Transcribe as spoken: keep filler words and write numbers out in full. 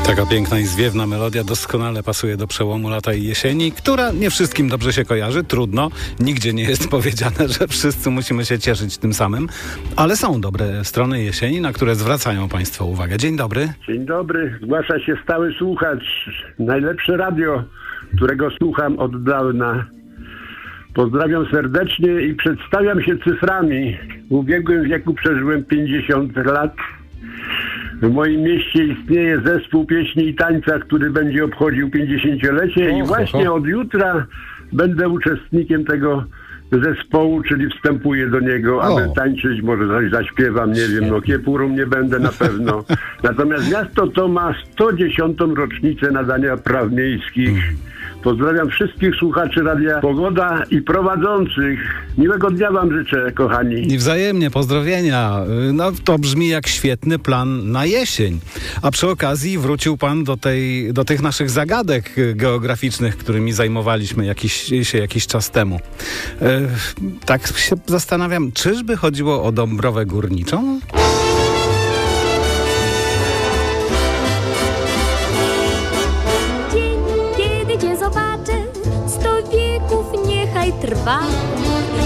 Taka piękna i zwiewna melodia doskonale pasuje do przełomu lata i jesieni, która nie wszystkim dobrze się kojarzy, trudno. Nigdzie nie jest powiedziane, że wszyscy musimy się cieszyć tym samym, ale są dobre strony jesieni, na które zwracają Państwo uwagę. Dzień dobry. Dzień dobry, zgłasza się stały słuchacz. Najlepsze radio, którego słucham od dawna. Pozdrawiam serdecznie i przedstawiam się cyframi. W ubiegłym wieku przeżyłem pięćdziesiąt lat. W moim mieście istnieje zespół pieśni i tańca, który będzie obchodził pięćdziesięciolecie i właśnie od jutra będę uczestnikiem tego zespołu, czyli wstępuję do niego, aby tańczyć, może coś zaśpiewam, nie wiem, no kiepurą nie będę na pewno. Natomiast miasto to ma sto dziesiątą rocznicę nadania praw miejskich. Pozdrawiam wszystkich słuchaczy Radia Pogoda i prowadzących. Miłego dnia wam życzę, kochani. I wzajemnie, pozdrowienia. No to brzmi jak świetny plan na jesień. A przy okazji wrócił pan do, tej, do tych naszych zagadek geograficznych, którymi zajmowaliśmy jakiś, się jakiś czas temu. E, tak się zastanawiam, czyżby chodziło o Dąbrowę Górniczą? Zobaczę, sto wieków niechaj trwa.